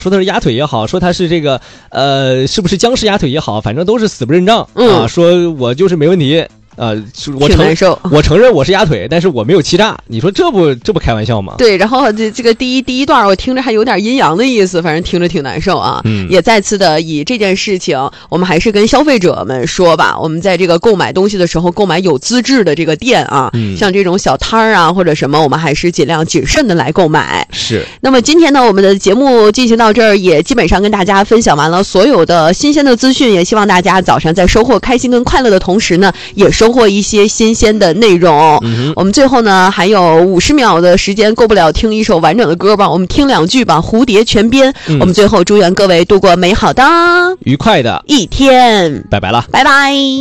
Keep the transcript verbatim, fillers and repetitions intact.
说他是鸭腿也好，说他是这个呃是不是僵尸鸭腿也好，反正都是死不认账、嗯、啊，说我就是没问题。呃，我承我承认我是鸭腿，但是我没有欺诈。你说这不这不开玩笑吗？ 对，然后这这个第一第一段我听着还有点阴阳的意思，反正听着挺难受啊。 嗯， 也再次的以这件事情，我们还是跟消费者们说吧，我们在这个购买东西的时候，购买有资质的这个店啊， 嗯， 像这种小摊儿啊或者什么，我们还是尽量谨慎的来购买。 是。 那么今天呢，我们的节目进行到这儿，也基本上跟大家分享完了所有的新鲜的资讯，也希望大家早上在收获开心跟快乐的同时呢，也收获一些新鲜的内容、 嗯、 我们最后呢还有五十秒的时间，够不了听一首完整的歌吧，我们听两句吧，蝴蝶泉边、嗯、我们最后祝愿各位度过美好的愉快的一天， 拜拜了， 拜拜。